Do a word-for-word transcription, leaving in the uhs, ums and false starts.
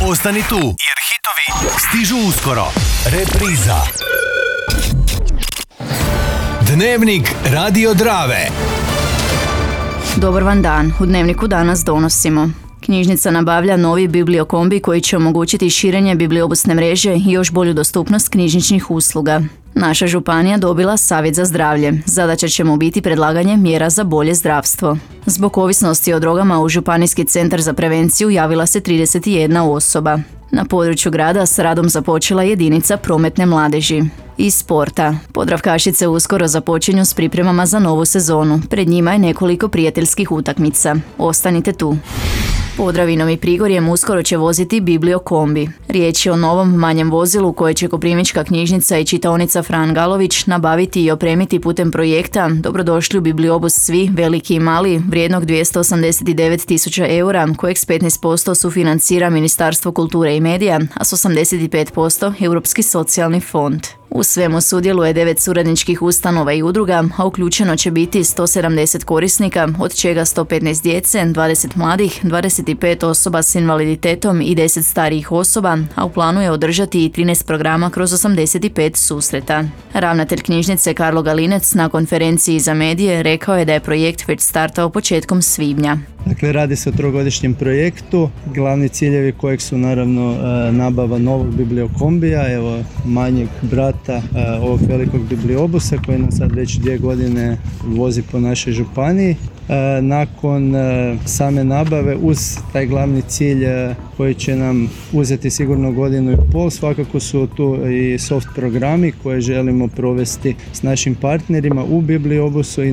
Ostani tu, jer hitovi stižu uskoro. Repriza. Dnevnik Radio Drave. Dobar vam dan. U Dnevniku danas donosimo: knjižnica nabavlja novi bibliokombi koji će omogućiti širenje bibliobusne mreže i još bolju dostupnost knjižničnih usluga. Naša županija dobila savjet za zdravlje. Zadaća će mu biti predlaganje mjera za bolje zdravstvo. Zbog ovisnosti o drogama u Županijski centar za prevenciju javila se trideset jedna osoba. Na području grada s radom započela jedinica prometne mladeži. Iz sporta. Podravkašice uskoro započinju s pripremama za novu sezonu. Pred njima je nekoliko prijateljskih utakmica. Ostanite tu. Podravinom i Prigorjem uskoro će voziti bibliokombi. Riječ je o novom manjem vozilu koje će Koprivnička knjižnica i čitaonica Fran Galović nabaviti i opremiti putem projekta Dobrodošli u bibliobus svi, veliki i mali, vrijednog dvjesto osamdeset devet tisuća eura, kojeg s petnaest posto sufinancira Ministarstvo kulture i medija, a s osamdeset pet posto Europski socijalni fond. U svemu sudjeluje devet suradničkih ustanova i udruga, a uključeno će biti sto sedamdeset korisnika, od čega sto petnaest djece, dvadeset mladih, dvadeset pet osoba s invaliditetom i deset starijih osoba, a u planu je održati i trinaest programa kroz osamdeset pet susreta. Ravnatelj knjižnice Karlo Galinec na konferenciji za medije rekao je da je projekt već startao početkom svibnja. Dakle, radi se o trogodišnjem projektu, glavni ciljevi kojeg su naravno nabava novog bibliokombija, evo manjeg brata ovog velikog bibliobusa koji nas sad već dvije godine vozi po našoj županiji. Nakon same nabave uz taj glavni cilj koji će nam uzeti sigurno godinu i pol, svakako su tu i soft programi koje želimo provesti s našim partnerima u bibliobusu i